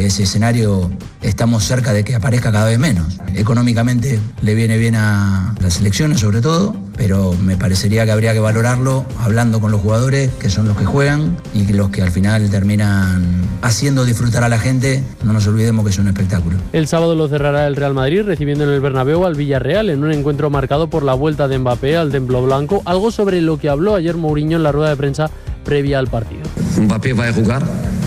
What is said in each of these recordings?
ese escenario estamos cerca de que aparezca cada vez menos. Económicamente le viene bien a las selecciones sobre todo, pero me parecería que habría que valorarlo hablando con los jugadores, que son los que juegan y que los que al final terminan haciendo disfrutar a la gente. No nos olvidemos que es un espectáculo. El sábado lo cerrará el Real Madrid recibiendo en el Bernabéu al Villarreal en un encuentro marcado por la vuelta de Mbappé al Templo Blanco, algo sobre lo que habló ayer Mourinho en la rueda de prensa previa al partido. Mbappé va a jugar,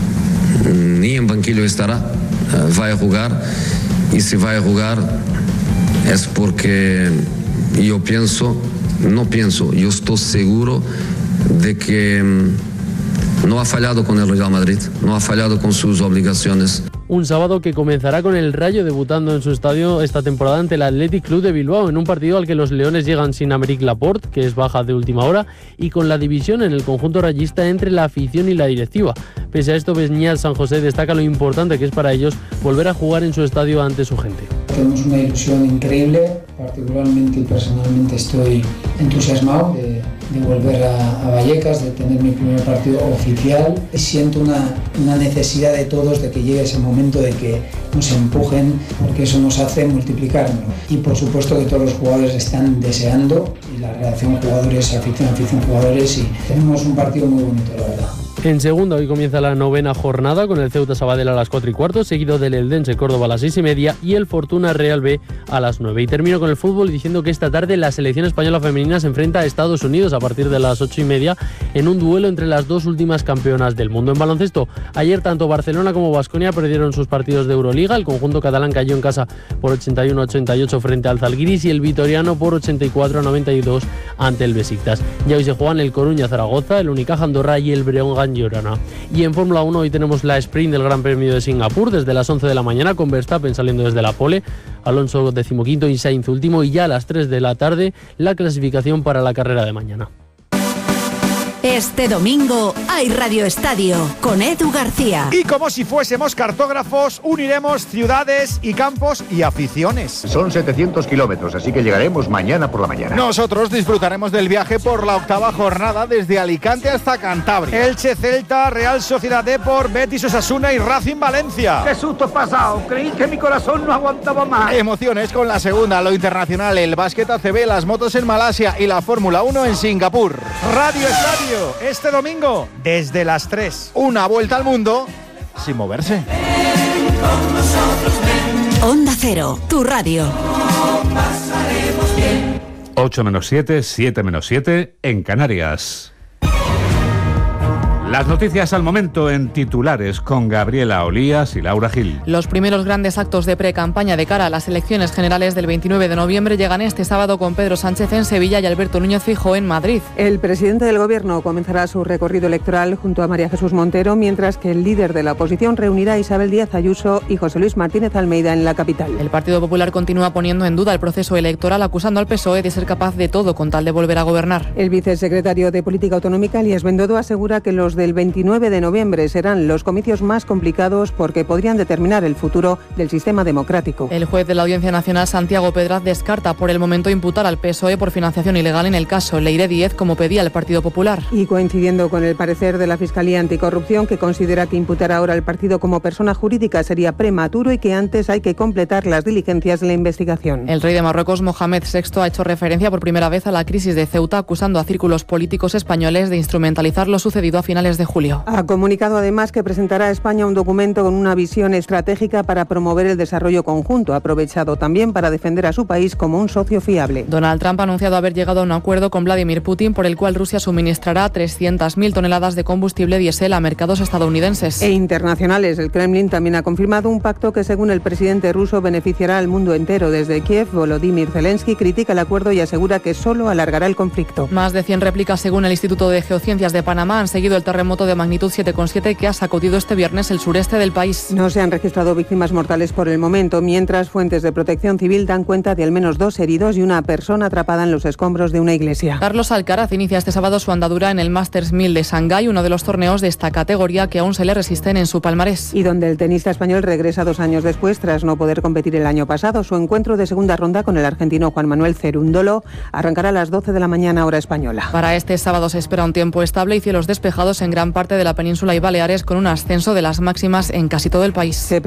ni en banquillo estará, va a jugar, y si va a jugar es porque yo estoy seguro de que no ha fallado con el Real Madrid, no ha fallado con sus obligaciones. Un sábado que comenzará con el Rayo debutando en su estadio esta temporada ante el Athletic Club de Bilbao, en un partido al que los leones llegan sin Aymeric Laporte, que es baja de última hora, y con la división en el conjunto rayista entre la afición y la directiva. Pese a esto, Besniat San José destaca lo importante que es para ellos volver a jugar en su estadio ante su gente. Tenemos una ilusión increíble, particularmente y personalmente estoy entusiasmado de volver a Vallecas, de tener mi primer partido oficial. Siento una necesidad de todos de que llegue ese momento de que nos empujen, porque eso nos hace multiplicarnos. Y por supuesto que todos los jugadores están deseando, y la relación jugadores-afición, afición-jugadores, y tenemos un partido muy bonito, la verdad. En segunda, hoy comienza la 9ª jornada con el Ceuta Sabadell a las 4:15, seguido del Eldense Córdoba a las 6:30 y el Fortuna Real B a las 9. Y termino con el fútbol diciendo que esta tarde la selección española femenina se enfrenta a Estados Unidos a partir de las 8:30 en un duelo entre las dos últimas campeonas del mundo. En baloncesto, ayer tanto Barcelona como Baskonia perdieron sus partidos de Euroliga. El conjunto catalán cayó en casa por 81-88 frente al Zalgiris y el vitoriano por 84-92 ante el Besiktas. Ya hoy se juegan el Coruña-Zaragoza, el Unicaja Andorra y el Breogán Girona. Y en Fórmula 1 hoy tenemos la sprint del Gran Premio de Singapur desde las 11 de la mañana con Verstappen saliendo desde la pole, Alonso 15º y Sainz último, y ya a las 3 de la tarde la clasificación para la carrera de mañana. Este domingo hay Radio Estadio con Edu García. Y como si fuésemos cartógrafos, uniremos ciudades y campos y aficiones. Son 700 kilómetros, así que llegaremos mañana por la mañana. Nosotros disfrutaremos del viaje por la 8ª jornada desde Alicante hasta Cantabria. Elche, Celta, Real Sociedad Depor, Betis Osasuna y Racing Valencia. ¡Qué susto pasado! Creí que mi corazón no aguantaba más. Emociones con la segunda, lo internacional, el básquet ACB, las motos en Malasia y la Fórmula 1 en Singapur. Radio Estadio, este domingo, desde las 3. Una vuelta al mundo sin moverse. Onda Cero, tu radio. 8 menos 7, 7 menos 7 en Canarias. Las noticias al momento en titulares con Gabriela Olías y Laura Gil. Los primeros grandes actos de pre-campaña de cara a las elecciones generales del 29 de noviembre llegan este sábado con Pedro Sánchez en Sevilla y Alberto Núñez Feijóo en Madrid. El presidente del Gobierno comenzará su recorrido electoral junto a María Jesús Montero, mientras que el líder de la oposición reunirá a Isabel Díaz Ayuso y José Luis Martínez Almeida en la capital. El Partido Popular continúa poniendo en duda el proceso electoral, acusando al PSOE de ser capaz de todo con tal de volver a gobernar. El vicesecretario de Política Autonómica, Elías Bendodo, asegura que los del 29 de noviembre serán los comicios más complicados porque podrían determinar el futuro del sistema democrático. El juez de la Audiencia Nacional, Santiago Pedraz, descarta por el momento imputar al PSOE por financiación ilegal en el caso Leire 10, como pedía el Partido Popular. Y coincidiendo con el parecer de la Fiscalía Anticorrupción, que considera que imputar ahora al partido como persona jurídica sería prematuro y que antes hay que completar las diligencias de la investigación. El rey de Marruecos, Mohamed VI, ha hecho referencia por primera vez a la crisis de Ceuta, acusando a círculos políticos españoles de instrumentalizar lo sucedido a finales de julio. Ha comunicado además que presentará a España un documento con una visión estratégica para promover el desarrollo conjunto, aprovechado también para defender a su país como un socio fiable. Donald Trump ha anunciado haber llegado a un acuerdo con Vladimir Putin por el cual Rusia suministrará 300.000 toneladas de combustible diésel a mercados estadounidenses. E internacionales. El Kremlin también ha confirmado un pacto que, según el presidente ruso, beneficiará al mundo entero. Desde Kiev, Volodymyr Zelensky critica el acuerdo y asegura que solo alargará el conflicto. Más de 100 réplicas, según el Instituto de Geociencias de Panamá, han seguido el terremoto de magnitud 7,7 que ha sacudido este viernes el sureste del país. No se han registrado víctimas mortales por el momento, mientras fuentes de Protección Civil dan cuenta de al menos 2 heridos y una persona atrapada en los escombros de una iglesia. Carlos Alcaraz inicia este sábado su andadura en el Masters 1000 de Shanghái, uno de los torneos de esta categoría que aún se le resisten en su palmarés. Y donde el tenista español regresa 2 años después tras no poder competir el año pasado. Su encuentro de segunda ronda con el argentino Juan Manuel Cerúndolo arrancará a las 12 de la mañana hora española. Para este sábado se espera un tiempo estable y cielos despejados en gran parte de la península y Baleares, con un ascenso de las máximas en casi todo el país.